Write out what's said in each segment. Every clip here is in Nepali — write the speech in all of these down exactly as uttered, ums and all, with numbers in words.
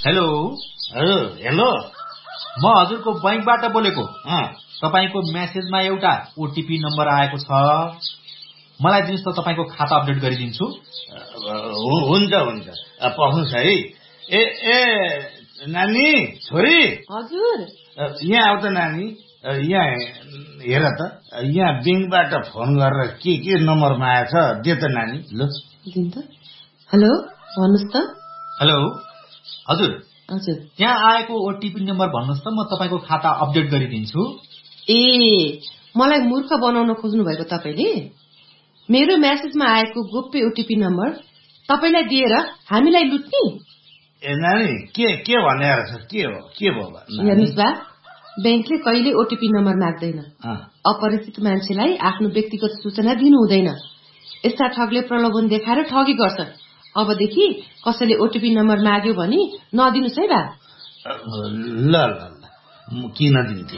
हेलो हजुर हेलो म हजुरको बैंकबाट बोलेको। तपाईको मेसेजमा एउटा ओटीपी नम्बर आएको छ, मलाई दिनुस् त, तपाईको खाता अपडेट गरिदिन्छु। हुन्छ हुन्छ पख्नुस् है। ए ए नानी छोरी, हजुर यहाँ आउ त नानी, यहाँ हेर त, यहाँ बैंकबाट फोन गरेर के के नम्बरमा आएछ, दे त नानी। ल दिन त। हेलो भन्नुस् त। हेलो हजुर हजुर यहाँ आएको ओटीपी नम्बर भन्नुस् त, म तपाईको खाता अपडेट गरिदिन्छु। ए मलाई मूर्ख बनाउन खोज्नु भएको तपाईले? मेरो मेसेजमा आएको गोप्य ओटीपी नम्बर तपाईलाई दिएर हामीलाई लुट्ने? ए नानी के के भनेर छ, के हो के भयो? हेर्नुस् बा, बैंकले कहिले ओटीपी नम्बर माग्दैन। अपरिचित मान्छेलाई आफ्नो व्यक्तिगत सूचना दिनु हुँदैन। यस्ता ठगले प्रलोभन देखाएर ठगी गर्छन्। अबदेखि कसैले ओटीपी नम्बर माग्यो भने नदिनुस् है बा। ल ल ल किन दिन्थे?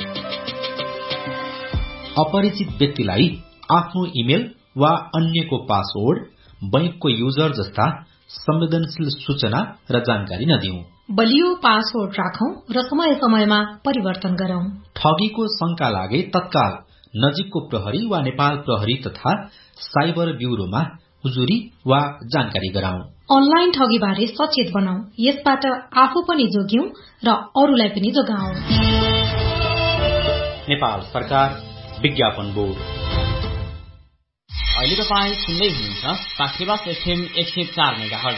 अपरिचित व्यक्तिलाई आफ्नो इमेल वा अन्यको पासवर्ड, बैंकको युजर जस्ता संवेदनशील सूचना र जानकारी नदिऊ। बलियो पासवर्ड राखौं र समय समयमा परिवर्तन गरौं। ठगीको शंका लागे तत्काल नजिकको प्रहरी वा नेपाल प्रहरी तथा साइबर ब्यूरोमा उजुरी वा जानकारी गराउँ। अनलाइन ठगी बारे सचेत बनाऊ। यसबाट आफू पनि जोग्यौं र अरूलाई पनि जोगाऊ। नेपाल सरकार विज्ञापन बोर्ड। अहिले तपाईँ सुन्दै हुनुहुन्छ पाखरीबास एफएम एक सय चार मेगाहर्ज।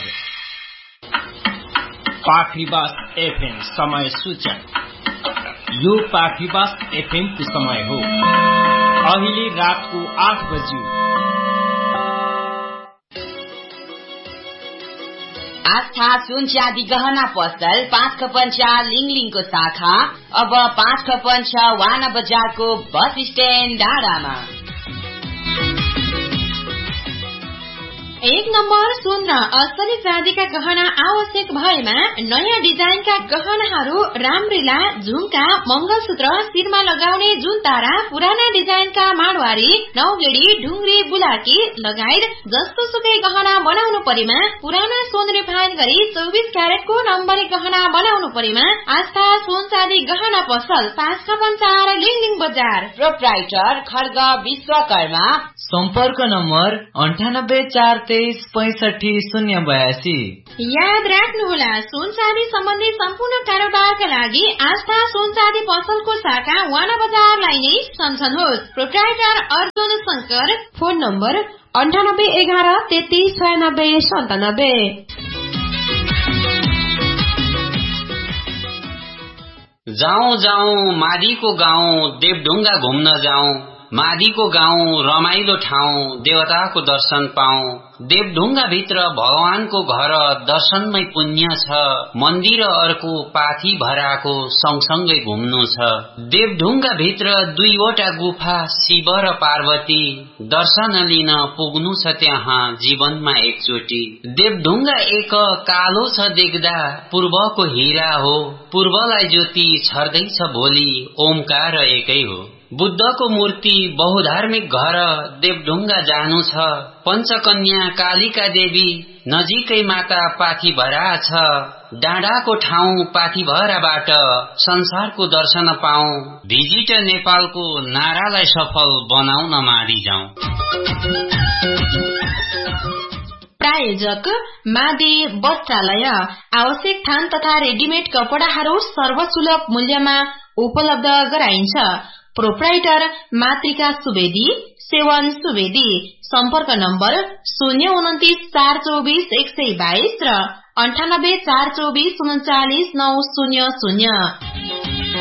पाखरीबास एफएम समय सूचक। यो पाखरीबास एफएम को समय हो। अहिले रातको आठ बज्यो। आस्था सुन चाँदी गहना पसल पाँच खपन्चा लिङलिङको शाखा अब पाँच खपन्चा वाना बजारको बस स्ट्यान्ड डाँडामा। एक नम्बर सुन र असली चाँदीका गहना आवश्यक भएमा नयाँ डिजाइनका गहनाहरू रामरीला, झुम्का, मंगलसूत्र, शिरमा लगाउने जुनतारा, पुराना डिजाइनका माडवारी, नौगेडी, ढुङ्ग्री, बुलाकी लगायत जस्तो सुकै गहना बनाउनु परेमा, पुराना सोन रिफाइन गरी चौबीस क्यारेटको नम्बरी गहना बनाउनु परेमा आस्था सुन चाँदी गहना पसल पाँच खपन्चार लिङलिङ बजार। प्रोप्राइटर खड्ग विश्वकर्मा। सम्पर्क नम्बर अन्ठानब्बे चार तेइस पैंसठी शून्य बयासी। याद राख्नुहोला, सुन चाँदी सम्बन्धी सम्पूर्ण कारोबारका लागि आस्था सुन चाँदी पसलको शाखा वाना बजारलाई नै सम्झनुहोस्। Proprietor Arjun Shankar. Phone number अन्ठानब्बे एघार तेत्तीस छयानब्बे सन्तानब्बे। जाउँ जाउँ माडीको गाउँ देवढुङ्गा घुम्न जाउँ। माडीको गाउँ रमाइलो ठाउँ, देवताको दर्शन पाऊ। देवढुङ्गा भित्र भगवानको घर दर्शनमै पुण्य छ। मन्दिर अर्को पाथी भराको सँगसँगै घुम्नु छ। देवढुङ्गा भित्र दुईवटा गुफा शिव र पार्वती, दर्शन लिन पुग्नु छ त्यहाँ जीवनमा एकचोटि। देवढुङ्गा एक कालो छ देख्दा पूर्वको हीरा हो। पूर्वलाई ज्योति छर्दैछ भोलि ओमकार एकै हो। बुद्धको मूर्ति बहुधार्मिक घर देवढुङ्गा जानु छ। पञ्चकन्या कालिका देवी नजिकै माता पाथीभरा छ। डाँडाको ठाउँ पाथीभराबाट संसारको दर्शन पाऊ। भिजिट नेपालको नारालाई सफल बनाउन माडी जाउँ। प्रायोजक मादी वस्त्रालय। आवश्यक थान तथा रेडिमेड कपडाहरू सर्वसुलभ मूल्यमा उपलब्ध गराइन्छ। प्रोप्राइटर मातृका सुवेदी, सेवन सुवेदी। सम्पर्क नम्बर शून्य उन्तिस चार चौबीस एक सय बाइस र अन्ठानब्बे चार चौबीस उन्चालिस नौ शून्य शून्य।